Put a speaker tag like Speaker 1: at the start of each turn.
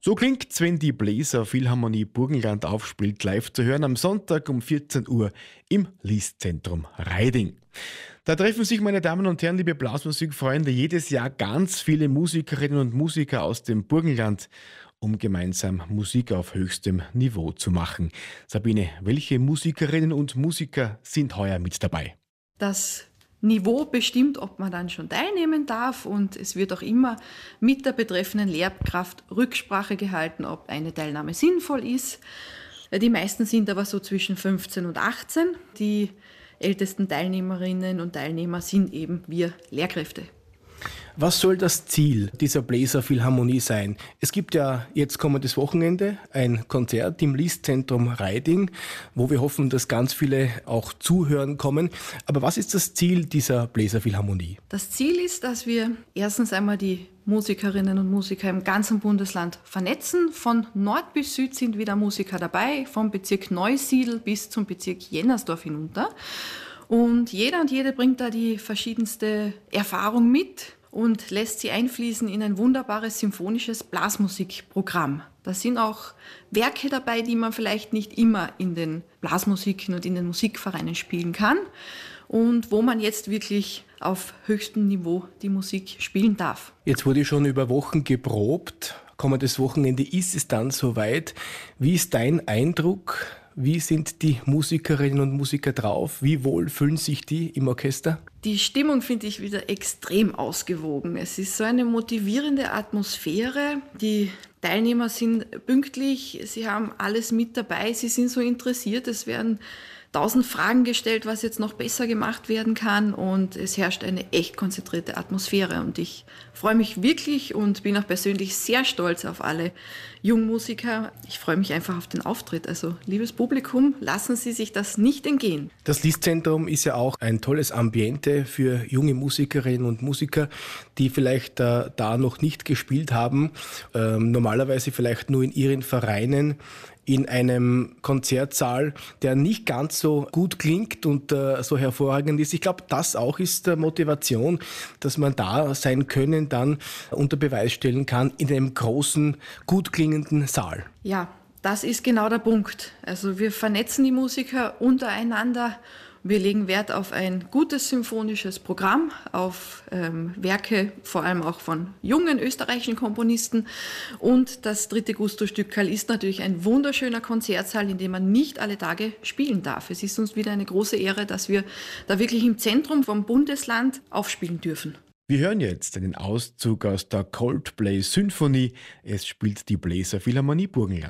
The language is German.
Speaker 1: So klingt's, wenn die Bläser Philharmonie Burgenland aufspielt, live zu hören am Sonntag um 14 Uhr im Liszentrum Reiding. Da treffen sich, meine Damen und Herren, liebe Blasmusikfreunde, jedes Jahr ganz viele Musikerinnen und Musiker aus dem Burgenland, um gemeinsam Musik auf höchstem Niveau zu machen. Sabine, welche Musikerinnen und Musiker sind heuer mit dabei?
Speaker 2: Das Niveau bestimmt, ob man dann schon teilnehmen darf, und es wird auch immer mit der betreffenden Lehrkraft Rücksprache gehalten, ob eine Teilnahme sinnvoll ist. Die meisten sind aber so zwischen 15 und 18. Die ältesten Teilnehmerinnen und Teilnehmer sind eben wir Lehrkräfte.
Speaker 3: Was soll das Ziel dieser Bläserphilharmonie sein? Es gibt ja jetzt kommendes Wochenende ein Konzert im Liszentrum Reiding, wo wir hoffen, dass ganz viele auch zuhören kommen. Aber was ist das Ziel dieser Bläserphilharmonie?
Speaker 2: Das Ziel ist, dass wir erstens einmal die Musikerinnen und Musiker im ganzen Bundesland vernetzen. Von Nord bis Süd sind wieder Musiker dabei, vom Bezirk Neusiedl bis zum Bezirk Jennersdorf hinunter. Und jeder und jede bringt da die verschiedenste Erfahrung mit und lässt sie einfließen in ein wunderbares symphonisches Blasmusikprogramm. Da sind auch Werke dabei, die man vielleicht nicht immer in den Blasmusiken und in den Musikvereinen spielen kann und wo man jetzt wirklich auf höchstem Niveau die Musik spielen darf.
Speaker 3: Jetzt wurde schon über Wochen geprobt. Kommendes Wochenende ist es dann soweit. Wie ist dein Eindruck? Wie sind die Musikerinnen und Musiker drauf? Wie wohl fühlen sich die im Orchester?
Speaker 2: Die Stimmung finde ich wieder extrem ausgewogen. Es ist so eine motivierende Atmosphäre. Die Teilnehmer sind pünktlich, sie haben alles mit dabei, sie sind so interessiert. Es werden 1000 Fragen gestellt, was jetzt noch besser gemacht werden kann, und es herrscht eine echt konzentrierte Atmosphäre. Und ich freue mich wirklich und bin auch persönlich sehr stolz auf alle Jungmusiker. Ich freue mich einfach auf den Auftritt. Also, liebes Publikum, lassen Sie sich das nicht entgehen.
Speaker 3: Das Liszentrum ist ja auch ein tolles Ambiente für junge Musikerinnen und Musiker, die vielleicht da noch nicht gespielt haben, normalerweise vielleicht nur in ihren Vereinen, in einem Konzertsaal, der nicht ganz so gut klingt und so hervorragend ist. Ich glaube, das auch ist Motivation, dass man da sein Können dann unter Beweis stellen kann in einem großen, gut klingenden Saal.
Speaker 2: Ja, das ist genau der Punkt. Also wir vernetzen die Musiker untereinander. Wir legen Wert auf ein gutes symphonisches Programm, auf Werke vor allem auch von jungen österreichischen Komponisten. Und das dritte Gusto-Stückerl ist natürlich ein wunderschöner Konzertsaal, in dem man nicht alle Tage spielen darf. Es ist uns wieder eine große Ehre, dass wir da wirklich im Zentrum vom Bundesland aufspielen dürfen.
Speaker 1: Wir hören jetzt einen Auszug aus der Coldplay-Symphonie. Es spielt die Bläserphilharmonie Burgenland.